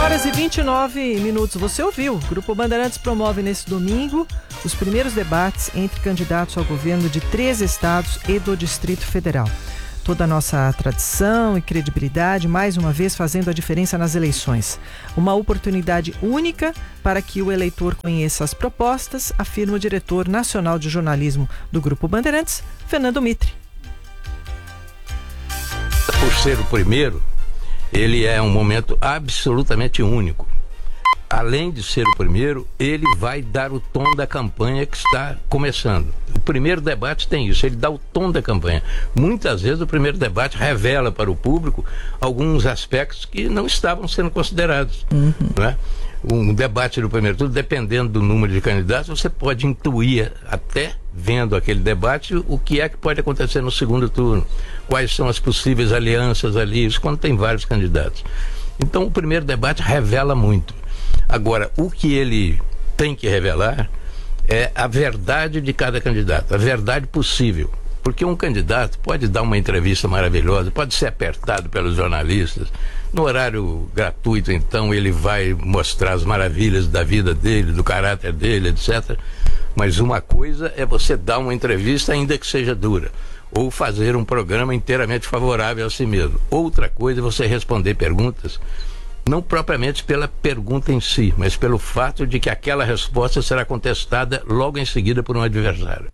8h29. Você ouviu? O Grupo Bandeirantes promove nesse domingo os primeiros debates entre candidatos ao governo de 3 estados e do Distrito Federal. Toda a nossa tradição e credibilidade, mais uma vez, fazendo a diferença nas eleições. Uma oportunidade única para que o eleitor conheça as propostas, afirma o diretor nacional de jornalismo do Grupo Bandeirantes, Fernando Mitre. Por ser o primeiro, ele é um momento absolutamente único. Além de ser o primeiro, ele vai dar o tom da campanha que está começando. O primeiro debate tem isso, ele dá o tom da campanha. Muitas vezes o primeiro debate revela para o público alguns aspectos que não estavam sendo considerados. Né? Um debate do primeiro turno, dependendo do número de candidatos, você pode intuir, até vendo aquele debate, o que é que pode acontecer no segundo turno. Quais são as possíveis alianças ali, isso quando tem vários candidatos. Então o primeiro debate revela muito. Agora, o que ele tem que revelar é a verdade de cada candidato, a verdade possível. Porque um candidato pode dar uma entrevista maravilhosa, pode ser apertado pelos jornalistas, no horário gratuito, então, ele vai mostrar as maravilhas da vida dele, do caráter dele, etc. Mas uma coisa é você dar uma entrevista, ainda que seja dura, ou fazer um programa inteiramente favorável a si mesmo. Outra coisa é você responder perguntas, não propriamente pela pergunta em si, mas pelo fato de que aquela resposta será contestada logo em seguida por um adversário.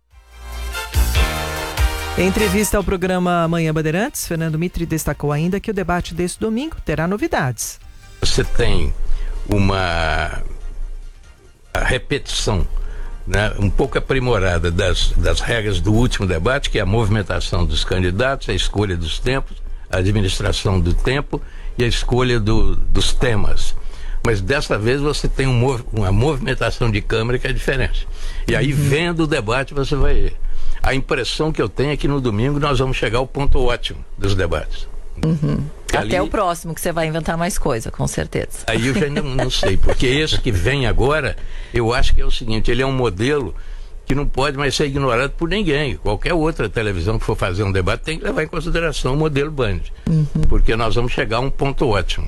Em entrevista ao programa Manhã Bandeirantes, Fernando Mitre destacou ainda que o debate desse domingo terá novidades. Você tem uma repetição, né, um pouco aprimorada das regras do último debate, que é a movimentação dos candidatos, a escolha dos tempos, a administração do tempo e a escolha dos temas. Mas dessa vez você tem uma movimentação de câmara que é diferente. E aí, vendo o debate, você vai ver. A impressão que eu tenho é que no domingo nós vamos chegar ao ponto ótimo dos debates. Até o próximo, que você vai inventar mais coisa, com certeza. Aí eu já não sei, porque esse que vem agora, eu acho que é o seguinte, ele é um modelo que não pode mais ser ignorado por ninguém. Qualquer outra televisão que for fazer um debate tem que levar em consideração o modelo Band, porque nós vamos chegar a um ponto ótimo.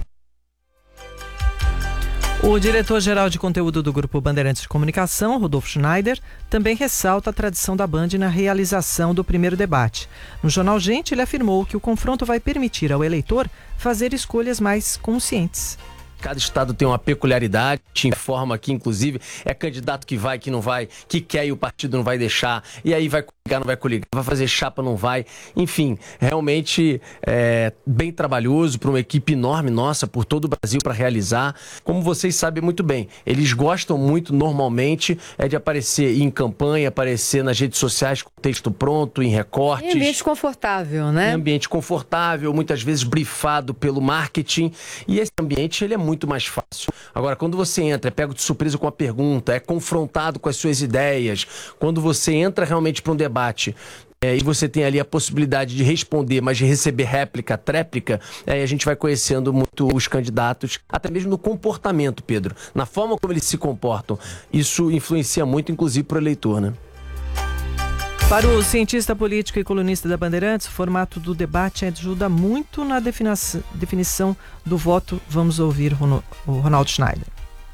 O diretor-geral de conteúdo do Grupo Bandeirantes de Comunicação, Rodolfo Schneider, também ressalta a tradição da Band na realização do primeiro debate. No Jornal Gente, ele afirmou que o confronto vai permitir ao eleitor fazer escolhas mais conscientes. Cada estado tem uma peculiaridade, te informa que, inclusive, é candidato que vai, que não vai, que quer e o partido não vai deixar, e aí vai coligar, não vai coligar, vai fazer chapa, não vai. Enfim, realmente é bem trabalhoso para uma equipe enorme nossa, por todo o Brasil, para realizar. Como vocês sabem muito bem, eles gostam muito, normalmente, de aparecer em campanha, aparecer nas redes sociais com texto pronto, em recortes. Em ambiente confortável, né? Em ambiente confortável, muitas vezes brifado pelo marketing, e esse ambiente, ele é muito mais fácil. Agora, quando você entra, é pego de surpresa com a pergunta, é confrontado com as suas ideias, quando você entra realmente para um debate e você tem ali a possibilidade de responder, mas de receber réplica, tréplica, a gente vai conhecendo muito os candidatos, até mesmo no comportamento, Pedro, na forma como eles se comportam. Isso influencia muito, inclusive, para o eleitor, né? Para o cientista político e colunista da Bandeirantes, o formato do debate ajuda muito na definição do voto. Vamos ouvir o Ronaldo Schneider.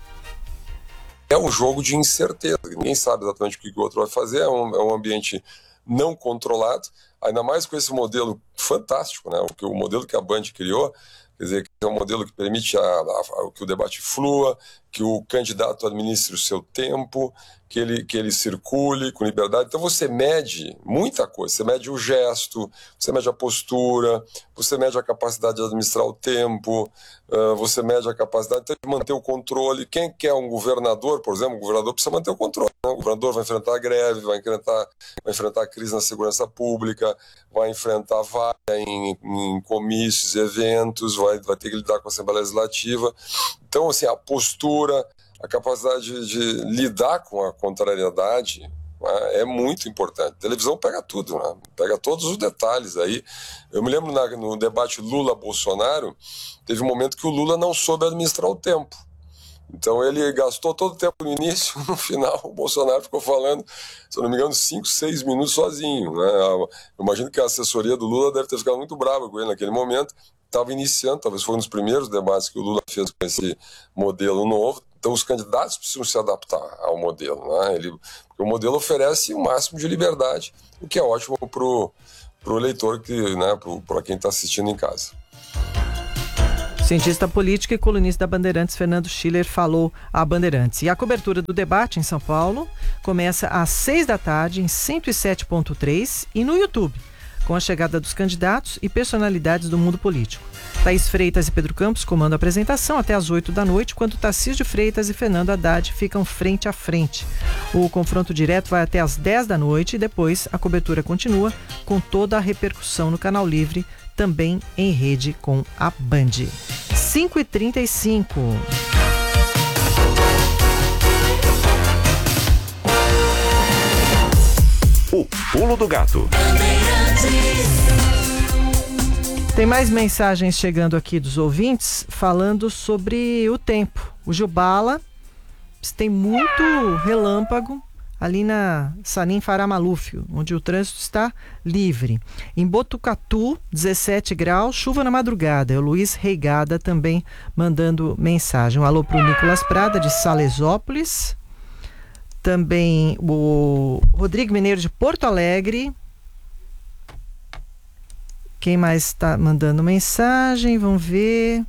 É um jogo de incerteza, ninguém sabe exatamente o que o outro vai fazer, é um ambiente não controlado, ainda mais com esse modelo fantástico, né? O modelo que a Band criou, quer dizer, que é um modelo que permite que o debate flua, que o candidato administre o seu tempo, que ele circule com liberdade. Então você mede muita coisa, você mede o gesto, você mede a postura, você mede a capacidade de administrar o tempo, você mede a capacidade de manter o controle. Quem quer um governador, por exemplo, o governador precisa manter o controle, né? O governador vai enfrentar a greve, vai enfrentar a crise na segurança pública, vai enfrentar vaga em comícios, eventos, vai ter que lidar com a Assembleia Legislativa. Então, assim, a postura, a capacidade de lidar com a contrariedade, né, é muito importante. A televisão pega tudo, né? Pega todos os detalhes aí. Eu me lembro no debate Lula-Bolsonaro, teve um momento que o Lula não soube administrar o tempo. Então ele gastou todo o tempo no início, no final o Bolsonaro ficou falando, se eu não me engano, 5, 6 minutos sozinho, né? Eu imagino que a assessoria do Lula deve ter ficado muito brava com ele naquele momento, estava iniciando, talvez foi um dos primeiros debates que o Lula fez com esse modelo novo. Então, os candidatos precisam se adaptar ao modelo, né? Porque o modelo oferece o máximo de liberdade, o que é ótimo para o eleitor, né, para quem está assistindo em casa. Cientista político e colunista da Bandeirantes, Fernando Schiller, falou à Bandeirantes. E a cobertura do debate em São Paulo começa às 6 da tarde em 107.3 e no YouTube, com a chegada dos candidatos e personalidades do mundo político. Thaís Freitas e Pedro Campos comandam a apresentação até às 8 da noite, enquanto Tarcísio Freitas e Fernando Haddad ficam frente a frente. O confronto direto vai até às 10 da noite e depois a cobertura continua com toda a repercussão no Canal Livre, também em rede com a Band. 5h35. O Pulo do Gato. Tem mais mensagens chegando aqui dos ouvintes falando sobre o tempo. O Jubala tem muito relâmpago ali na Salim Farah Maluf, onde o trânsito está livre. Em Botucatu, 17 graus, chuva na madrugada. O Luiz Reigada também mandando mensagem. Um alô para o Nicolas Prada, de Salesópolis. Também o Rodrigo Mineiro, de Porto Alegre. Quem mais está mandando mensagem? Vamos ver.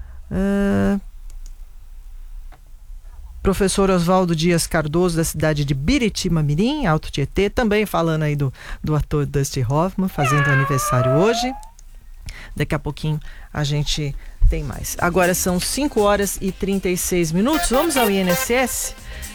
Professor Oswaldo Dias Cardoso, da cidade de Biritiba-Mirim, Alto Tietê, também falando aí do ator Dustin Hoffman, fazendo aniversário hoje. Daqui a pouquinho a gente tem mais. Agora são 5h36. Vamos ao INSS.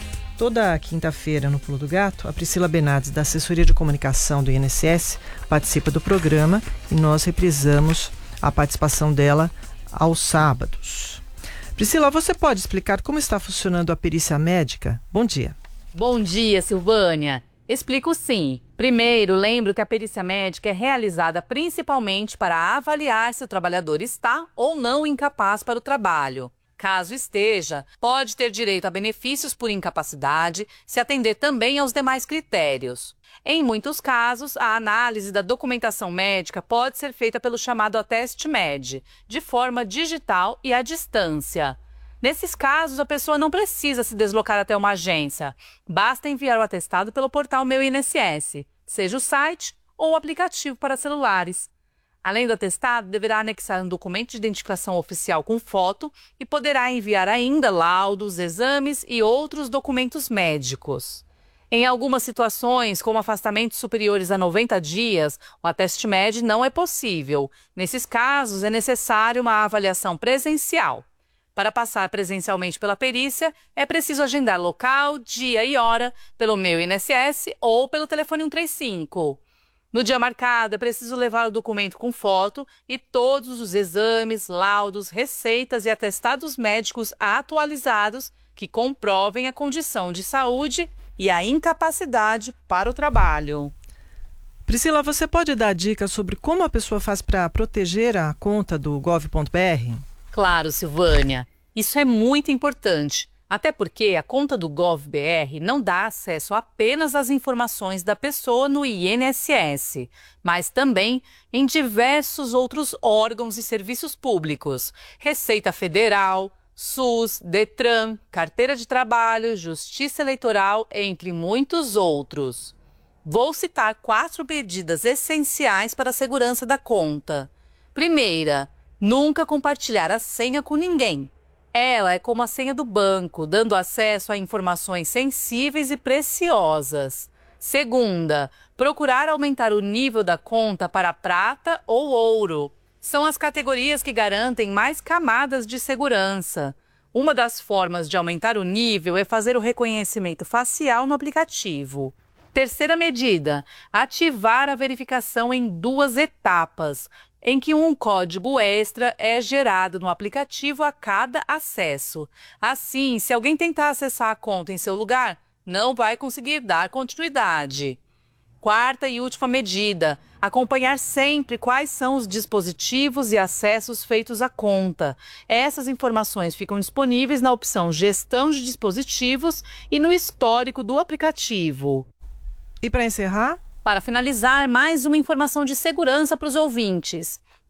Toda quinta-feira no Pulo do Gato, a Priscila Benades, da Assessoria de Comunicação do INSS, participa do programa e nós reprisamos a participação dela aos sábados. Priscila, você pode explicar como está funcionando a perícia médica? Bom dia. Bom dia, Silvânia. Explico sim. Primeiro, lembro que a perícia médica é realizada principalmente para avaliar se o trabalhador está ou não incapaz para o trabalho. Caso esteja, pode ter direito a benefícios por incapacidade, se atender também aos demais critérios. Em muitos casos, a análise da documentação médica pode ser feita pelo chamado Ateste Med, de forma digital e à distância. Nesses casos, a pessoa não precisa se deslocar até uma agência. Basta enviar o atestado pelo portal Meu INSS, seja o site ou o aplicativo para celulares. Além do atestado, deverá anexar um documento de identificação oficial com foto e poderá enviar ainda laudos, exames e outros documentos médicos. Em algumas situações, como afastamentos superiores a 90 dias, o Ateste Med não é possível. Nesses casos, é necessário uma avaliação presencial. Para passar presencialmente pela perícia, é preciso agendar local, dia e hora pelo Meu INSS ou pelo telefone 135. No dia marcado, é preciso levar o documento com foto e todos os exames, laudos, receitas e atestados médicos atualizados que comprovem a condição de saúde e a incapacidade para o trabalho. Priscila, você pode dar dicas sobre como a pessoa faz para proteger a conta do gov.br? Claro, Silvânia. Isso é muito importante. Até porque a conta do GovBR não dá acesso apenas às informações da pessoa no INSS, mas também em diversos outros órgãos e serviços públicos, Receita Federal, SUS, Detran, Carteira de Trabalho, Justiça Eleitoral, entre muitos outros. Vou citar 4 medidas essenciais para a segurança da conta. Primeira, nunca compartilhar a senha com ninguém. Ela é como a senha do banco, dando acesso a informações sensíveis e preciosas. Segunda, procurar aumentar o nível da conta para prata ou ouro. São as categorias que garantem mais camadas de segurança. Uma das formas de aumentar o nível é fazer o reconhecimento facial no aplicativo. Terceira medida, ativar a verificação em 2 etapas, em que um código extra é gerado no aplicativo a cada acesso. Assim, se alguém tentar acessar a conta em seu lugar, não vai conseguir dar continuidade. Quarta e última medida, acompanhar sempre quais são os dispositivos e acessos feitos à conta. Essas informações ficam disponíveis na opção Gestão de Dispositivos e no histórico do aplicativo. E para encerrar? Para finalizar, mais uma informação de segurança para os ouvintes.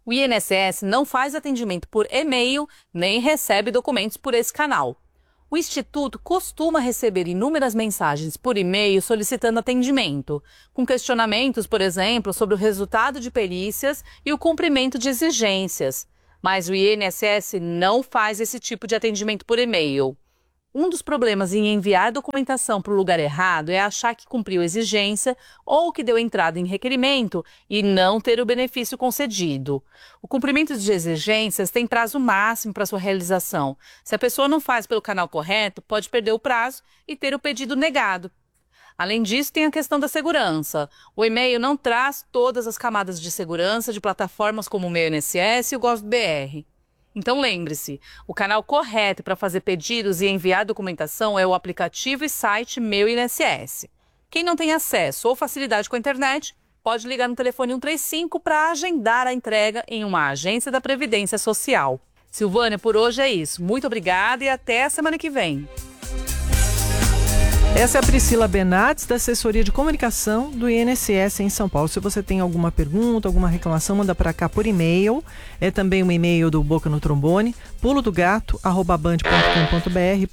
O INSS não faz atendimento por e-mail, nem recebe documentos por esse canal. O Instituto costuma receber inúmeras mensagens por e-mail solicitando atendimento, com questionamentos, por exemplo, sobre o resultado de perícias e o cumprimento de exigências. Mas o INSS não faz esse tipo de atendimento por e-mail. Um dos problemas em enviar documentação para o lugar errado é achar que cumpriu exigência ou que deu entrada em requerimento e não ter o benefício concedido. O cumprimento de exigências tem prazo máximo para sua realização. Se a pessoa não faz pelo canal correto, pode perder o prazo e ter o pedido negado. Além disso, tem a questão da segurança. O e-mail não traz todas as camadas de segurança de plataformas como o Meu INSS e o GovBR. Então lembre-se, o canal correto para fazer pedidos e enviar documentação é o aplicativo e site Meu INSS. Quem não tem acesso ou facilidade com a internet, pode ligar no telefone 135 para agendar a entrega em uma agência da Previdência Social. Silvânia, por hoje é isso. Muito obrigada e até a semana que vem. Essa é a Priscila Benates, da Assessoria de Comunicação do INSS em São Paulo. Se você tem alguma pergunta, alguma reclamação, manda para cá por e-mail. É também um e-mail do Boca no Trombone, pulodogato@band.com.br,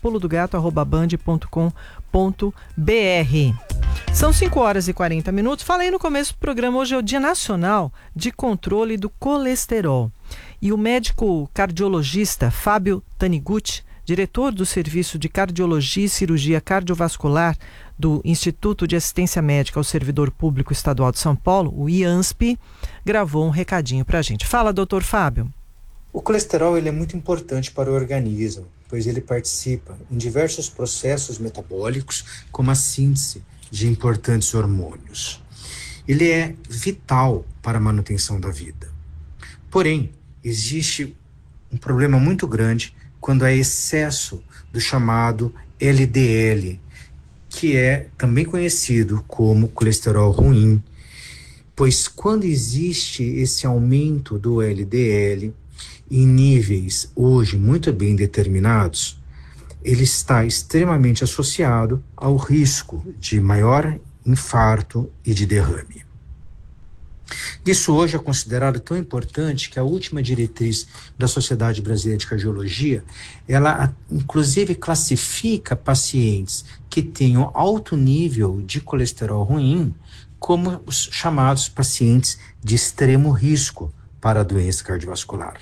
pulodogato@band.com.br. São 5h40. Falei no começo do programa, hoje é o Dia Nacional de Controle do Colesterol. E o médico cardiologista Fábio Taniguchi, diretor do Serviço de Cardiologia e Cirurgia Cardiovascular do Instituto de Assistência Médica ao Servidor Público Estadual de São Paulo, o IANSP, gravou um recadinho para a gente. Fala, doutor Fábio. O colesterol ele é muito importante para o organismo, pois ele participa em diversos processos metabólicos, como a síntese de importantes hormônios. Ele é vital para a manutenção da vida. Porém, existe um problema muito grande quando há excesso do chamado LDL, que é também conhecido como colesterol ruim, pois quando existe esse aumento do LDL em níveis hoje muito bem determinados, ele está extremamente associado ao risco de maior infarto e de derrame. Isso hoje é considerado tão importante que a última diretriz da Sociedade Brasileira de Cardiologia, ela inclusive classifica pacientes que tenham alto nível de colesterol ruim como os chamados pacientes de extremo risco para a doença cardiovascular.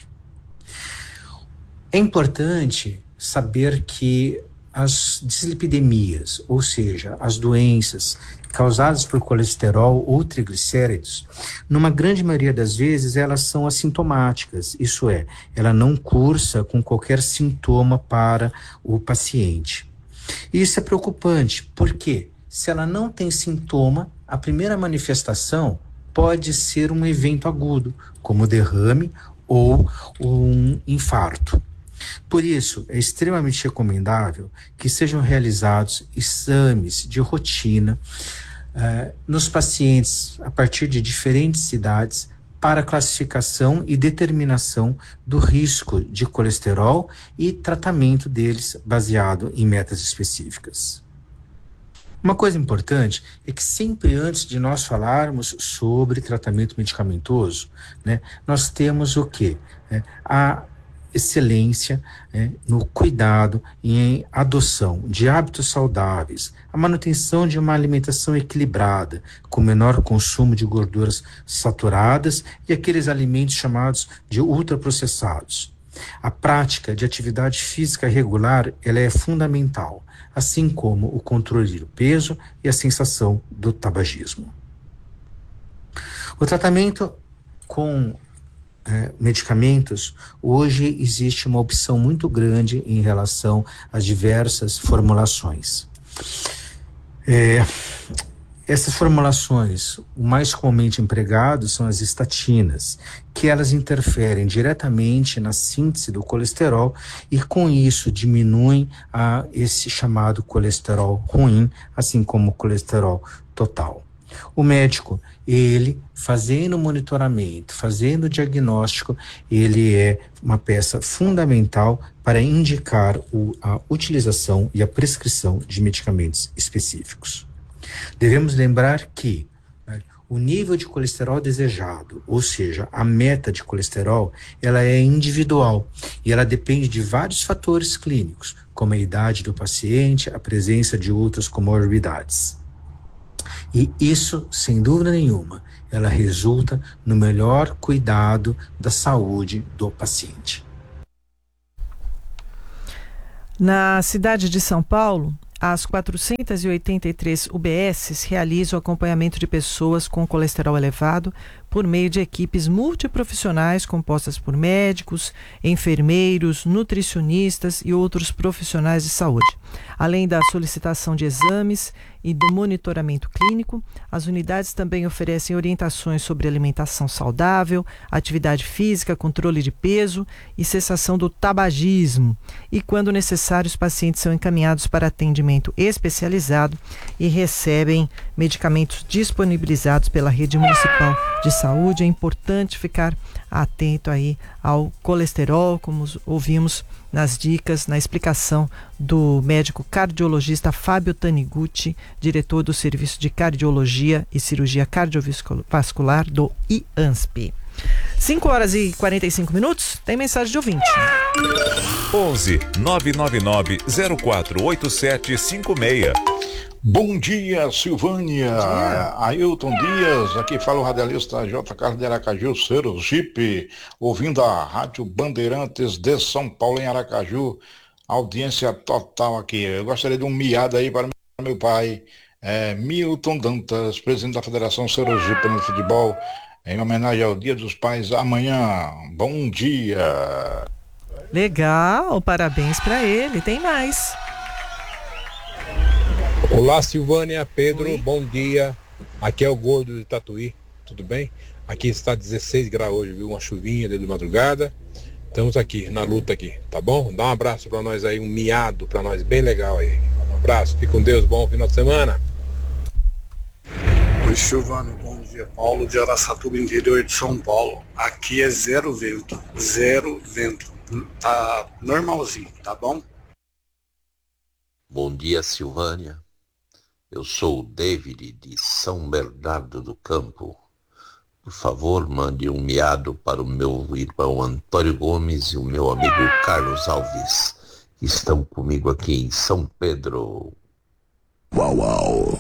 É importante saber que as dislipidemias, ou seja, as doenças causadas por colesterol ou triglicéridos, numa grande maioria das vezes elas são assintomáticas, isso é, ela não cursa com qualquer sintoma para o paciente. Isso é preocupante, porque se ela não tem sintoma, a primeira manifestação pode ser um evento agudo, como derrame ou um infarto. Por isso, é extremamente recomendável que sejam realizados exames de rotina nos pacientes a partir de diferentes idades para classificação e determinação do risco de colesterol e tratamento deles baseado em metas específicas. Uma coisa importante é que sempre antes de nós falarmos sobre tratamento medicamentoso, nós temos o quê? A excelência no cuidado e em adoção de hábitos saudáveis, a manutenção de uma alimentação equilibrada, com menor consumo de gorduras saturadas e aqueles alimentos chamados de ultraprocessados. A prática de atividade física regular, ela é fundamental, assim como o controle do peso e a sensação do tabagismo. O tratamento com medicamentos, hoje existe uma opção muito grande em relação às diversas formulações. Essas formulações, o mais comumente empregado são as estatinas, que elas interferem diretamente na síntese do colesterol e com isso diminuem esse chamado colesterol ruim, assim como o colesterol total. O médico, ele fazendo o monitoramento, fazendo o diagnóstico, ele é uma peça fundamental para indicar a utilização e a prescrição de medicamentos específicos. Devemos lembrar que O nível de colesterol desejado, ou seja, a meta de colesterol, ela é individual e ela depende de vários fatores clínicos, como a idade do paciente, a presença de outras comorbidades. E isso, sem dúvida nenhuma, ela resulta no melhor cuidado da saúde do paciente. Na cidade de São Paulo, as 483 UBSs realizam o acompanhamento de pessoas com colesterol elevado por meio de equipes multiprofissionais compostas por médicos, enfermeiros, nutricionistas e outros profissionais de saúde. Além da solicitação de exames e do monitoramento clínico, as unidades também oferecem orientações sobre alimentação saudável, atividade física, controle de peso e cessação do tabagismo. E, quando necessário, os pacientes são encaminhados para atendimento especializado e recebem medicamentos disponibilizados pela rede municipal de saúde. É importante ficar atento aí ao colesterol, como ouvimos nas dicas, na explicação do médico cardiologista Fábio Taniguchi, diretor do Serviço de Cardiologia e Cirurgia Cardiovascular do IANSP. 5h45, tem mensagem de ouvinte. 11 999 048756. Bom dia, Silvânia. Bom dia. Ailton Dias, aqui fala o radialista J. Carlos de Aracaju, Sergipe, ouvindo a Rádio Bandeirantes de São Paulo em Aracaju. Audiência total aqui. Eu gostaria de um miado aí para meu pai, Milton Dantas, presidente da Federação Sergipe no futebol, em homenagem ao Dia dos Pais amanhã. Bom dia. Legal, parabéns para ele. Tem mais. Olá, Silvânia, Pedro, Oi. Bom dia. Aqui é o Gordo de Tatuí, tudo bem? Aqui está 16 graus hoje, viu? Uma chuvinha desde madrugada. Estamos aqui, na luta aqui, tá bom? Dá um abraço para nós aí, um miado para nós, bem legal aí. Um abraço, fique com Deus, bom final de semana. Oi, Silvânia, bom dia. Paulo de Araçatuba, interior de São Paulo. Aqui é zero vento. Tá normalzinho, tá bom? Bom dia, Silvânia. Eu sou o David de São Bernardo do Campo. Por favor, mande um miado para o meu irmão Antônio Gomes e o meu amigo Carlos Alves, que estão comigo aqui em São Pedro. Uau, uau.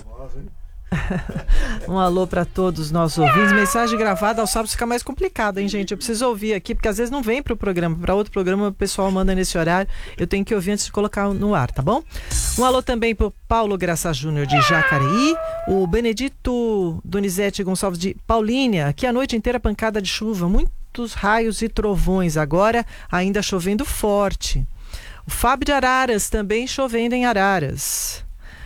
Um alô para todos os nossos ouvintes. Mensagem gravada aos sábados fica mais complicado, hein, gente? Eu preciso ouvir aqui, porque às vezes não vem para o programa. Para outro programa o pessoal manda nesse horário. Eu tenho que ouvir antes de colocar no ar, tá bom? Um alô também para o Paulo Graça Júnior de Jacareí, o Benedito Donizete Gonçalves de Paulínia, aqui a noite inteira pancada de chuva, muitos raios e trovões, agora ainda chovendo forte. O Fábio de Araras, também chovendo em Araras.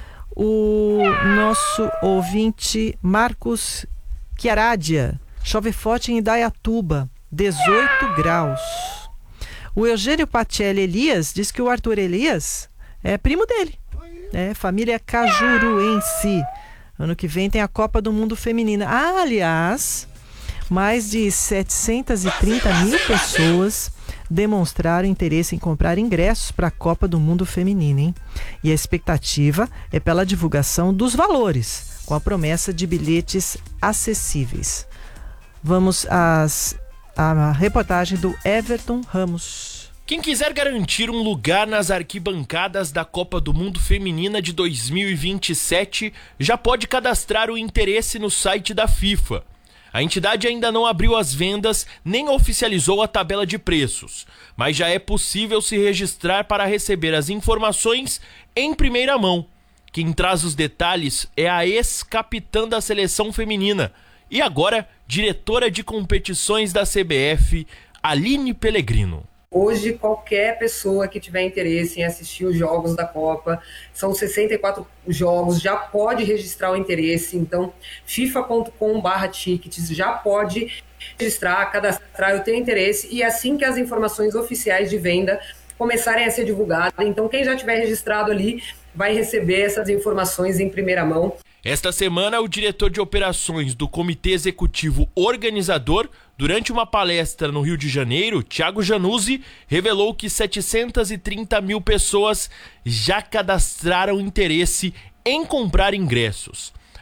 O nosso ouvinte Marcos Chiaradia, chove forte em Indaiatuba, 18 graus. O Eugênio Pacelli Elias diz que o Arthur Elias é primo dele, família cajuruense. Ano que vem tem a Copa do Mundo Feminina. Aliás, mais de 730 mil pessoas demonstraram interesse em comprar ingressos para a Copa do Mundo Feminino, hein? E a expectativa é pela divulgação dos valores, com a promessa de bilhetes acessíveis. Vamos à reportagem do Everton Ramos. Quem quiser garantir um lugar nas arquibancadas da Copa do Mundo Feminina de 2027 já pode cadastrar o interesse no site da FIFA. A entidade ainda não abriu as vendas nem oficializou a tabela de preços, mas já é possível se registrar para receber as informações em primeira mão. Quem traz os detalhes é a ex-capitã da seleção feminina e agora diretora de competições da CBF, Aline Pellegrino. Hoje, qualquer pessoa que tiver interesse em assistir os jogos da Copa, são 64 jogos, já pode registrar o interesse. Então, fifa.com/tickets já pode registrar, cadastrar, eu tenho interesse. E assim que as informações oficiais de venda começarem a ser divulgadas, então quem já tiver registrado ali vai receber essas informações em primeira mão. Esta semana, o diretor de operações do Comitê Executivo Organizador, durante uma palestra no Rio de Janeiro, Thiago Januzzi, revelou que 730 mil pessoas já cadastraram interesse em comprar ingressos.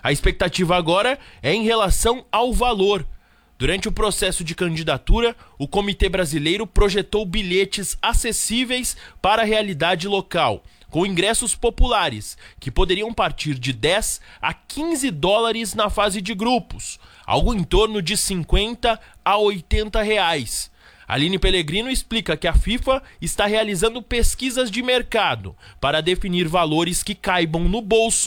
A expectativa agora é em relação ao valor. Durante o processo de candidatura, o Comitê Brasileiro projetou bilhetes acessíveis para a realidade local, com ingressos populares, que poderiam partir de 10 a 15 dólares na fase de grupos, algo em torno de 50 a 80 reais. Aline Pellegrino explica que a FIFA está realizando pesquisas de mercado para definir valores que caibam no bolso